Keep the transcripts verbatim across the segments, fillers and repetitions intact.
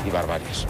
y barbaries.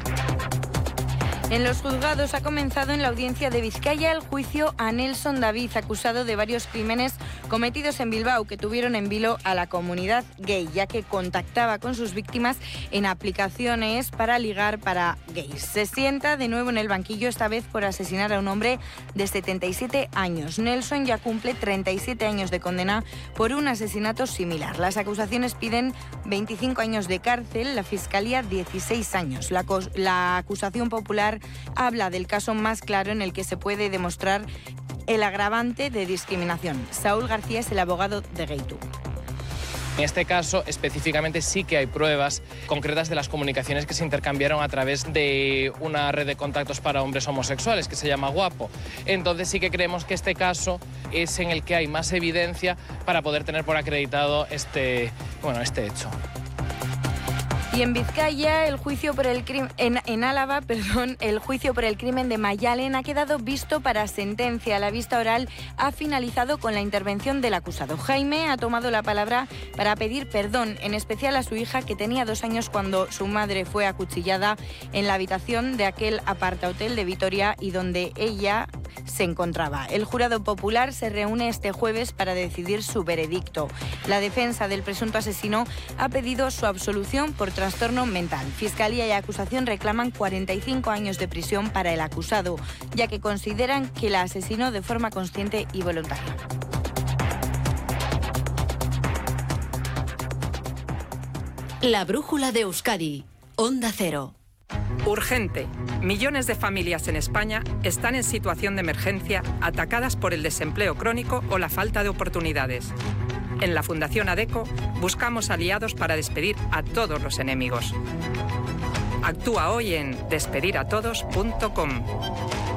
En los juzgados ha comenzado en la audiencia de Vizcaya el juicio a Nelson David, acusado de varios crímenes cometidos en Bilbao que tuvieron en vilo a la comunidad gay, ya que contactaba con sus víctimas en aplicaciones para ligar para gays. Se sienta de nuevo en el banquillo, esta vez por asesinar a un hombre de setenta y siete años. Nelson ya cumple treinta y siete años de condena por un asesinato similar. Las acusaciones piden veinticinco años de cárcel, la Fiscalía dieciséis años. La, la acusación popular habla del caso más claro en el que se puede demostrar el agravante de discriminación. Saúl García es el abogado de Gaytu. En este caso, específicamente, sí que hay pruebas concretas de las comunicaciones que se intercambiaron a través de una red de contactos para hombres homosexuales que se llama Guapo. Entonces sí que creemos que este caso es en el que hay más evidencia para poder tener por acreditado este, bueno, este hecho. Y en Vizcaya, el juicio por el crimen, en, en Álava, perdón, el juicio por el crimen de Mayalen ha quedado visto para sentencia. La vista oral ha finalizado con la intervención del acusado. Jaime ha tomado la palabra para pedir perdón, en especial a su hija, que tenía dos años cuando su madre fue acuchillada en la habitación de aquel apartahotel de Vitoria y donde ella se encontraba. El jurado popular se reúne este jueves para decidir su veredicto. La defensa del presunto asesino ha pedido su absolución por trastorno mental. Fiscalía y acusación reclaman cuarenta y cinco años de prisión para el acusado, ya que consideran que la asesinó de forma consciente y voluntaria. La brújula de Euskadi, Onda Cero. Urgente. Millones de familias en España están en situación de emergencia, atacadas por el desempleo crónico o la falta de oportunidades. En la Fundación ADECO buscamos aliados para despedir a todos los enemigos. Actúa hoy en despedir a todos punto com.